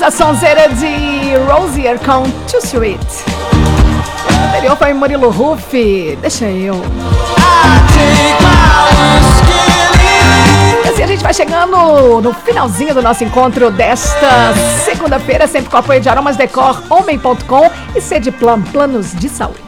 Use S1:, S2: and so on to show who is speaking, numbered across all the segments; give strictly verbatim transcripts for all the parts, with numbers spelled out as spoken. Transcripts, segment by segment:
S1: A sonzeira de Rosier com Too Sweet. O anterior foi Murilo Ruff, deixa eu. E assim a gente vai chegando no finalzinho do nosso encontro desta segunda-feira, sempre com o apoio de Aromas Decor, homem ponto com e Cedplan, planos de saúde.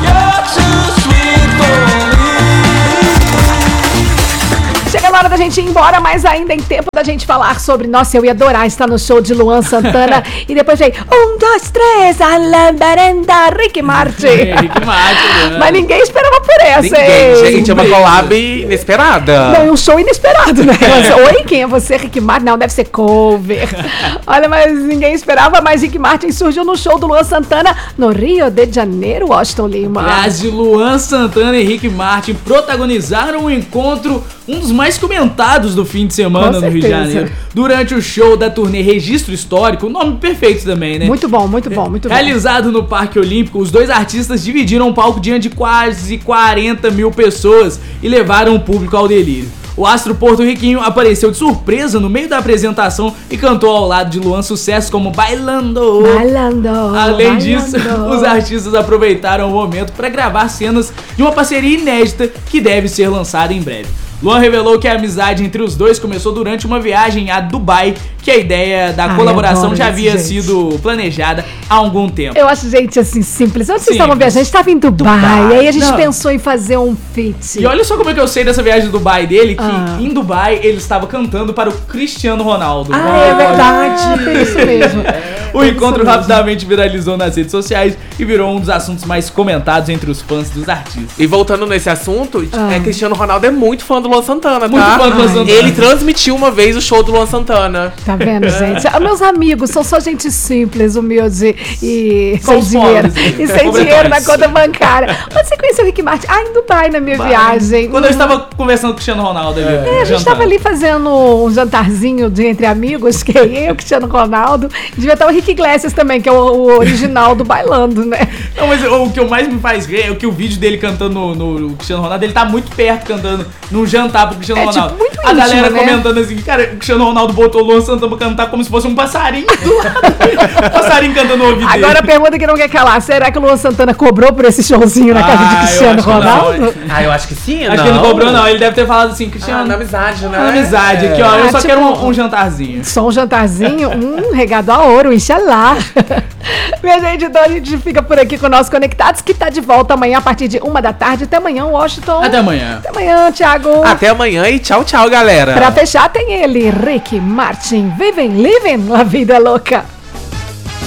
S1: Chega na hora da gente ir embora, mas ainda em tempo da gente falar sobre... Nossa, eu ia adorar estar no show de Luan Santana. E depois veio... Um, dois, três, Alain Berenda, Rick Martin.
S2: É, Rick Martin, né?
S1: Mas ninguém esperava por essa,
S3: ninguém,
S1: hein?
S3: gente, é uma collab inesperada.
S1: Não, é um show inesperado, né? Mas, oi, quem é você, Rick Martin? Não, deve ser cover. Olha, mas ninguém esperava, mas Rick Martin surgiu no show do Luan Santana no Rio de Janeiro, Washington Lima.
S2: Aliás, Luan Santana e Rick Martin protagonizaram um encontro, um dos mais comentados do fim de semana no Rio de Janeiro. Durante o show da turnê Registro Histórico, um nome perfeito também, né?
S1: Muito bom, muito bom, muito bom.
S2: Realizado no Parque Olímpico, os dois artistas dividiram o palco diante de quase quarenta mil pessoas e levaram o público ao delírio. O astro porto-riquinho apareceu de surpresa no meio da apresentação e cantou ao lado de Luan sucessos como Bailando.
S1: Bailando.
S2: Além
S1: bailando.
S2: disso, os artistas aproveitaram o momento para gravar cenas de uma parceria inédita que deve ser lançada em breve. Luan revelou que a amizade entre os dois começou durante uma viagem a Dubai, que a ideia da
S1: Ai,
S2: colaboração já
S1: isso,
S2: havia
S1: gente.
S2: sido planejada há algum tempo.
S1: Eu acho, gente, assim, simples. Onde vocês
S2: Simples.
S1: estavam viajando? A gente estava em Dubai,
S2: Dubai.
S1: aí a gente
S2: Não.
S1: pensou em fazer um feat.
S2: E olha só como é que eu sei dessa viagem de Dubai dele, que
S1: Ah.
S2: em Dubai ele estava cantando para o Cristiano Ronaldo.
S1: Ah, é verdade. Foi isso mesmo.
S2: O
S1: Foi
S2: encontro
S1: isso mesmo.
S2: rapidamente viralizou nas redes sociais e virou um dos assuntos mais comentados entre os fãs dos artistas.
S3: E voltando nesse assunto,
S1: Ah.
S3: é, Cristiano Ronaldo é muito fã do Luan Santana,
S2: Muito
S3: tá?
S2: fã do Luan
S1: Ai.
S2: Santana.
S3: Ele transmitiu uma vez o show do Luan Santana.
S1: Tá vendo, gente? Ah, meus amigos são só gente simples, humilde e
S2: São
S1: sem
S2: os
S1: dinheiro.
S2: pobres,
S1: E
S2: né?
S1: sem
S2: Pobretões.
S1: dinheiro na conta bancária. Onde você conheceu o Rick Martin? Ah, em Dubai, na minha viagem.
S2: Quando eu estava conversando com o Cristiano Ronaldo ali.
S1: É, a gente
S2: jantando.
S1: estava ali fazendo um jantarzinho de entre amigos, que eu, Cristiano Ronaldo. Devia estar o Rick Iglesias também, que é o, o original do Bailando, né?
S2: Não, mas o, o que eu mais me faz rir é o que o vídeo dele cantando no, no Cristiano Ronaldo, ele tá muito perto cantando num jantar pro Cristiano
S1: É, tipo,
S2: Ronaldo.
S1: muito
S2: A galera
S1: íntimo, né?
S2: comentando assim, cara, o Cristiano Ronaldo botou o Luan Santana pra cantar como se fosse um passarinho do lado. Um passarinho cantando no ouvido dele.
S1: Agora a pergunta que não quer calar: será que o Luan Santana cobrou por esse showzinho na casa
S2: Ah,
S1: de
S2: eu
S1: Cristiano
S2: acho que não,
S1: Ronaldo?
S2: hein?
S3: Ah, eu acho que sim,
S2: Acho que ele não cobrou, não. Ele deve ter falado assim, Cristiano,
S3: Ah, na amizade, né?
S2: na amizade aqui, ó. Eu
S1: Ah,
S2: só
S1: tipo-
S2: quero um, um jantarzinho.
S1: Só um jantarzinho, um regado a ouro, inshallah. Minha gente, então a gente fica por aqui com o nosso Conectados, que tá de volta amanhã a partir de uma da tarde. Até amanhã, Washington.
S2: Até amanhã.
S1: Até amanhã, Thiago.
S3: Até amanhã e tchau, tchau, galera.
S1: Pra fechar, tem ele, Rick Martin. Vivem, living, la vida louca.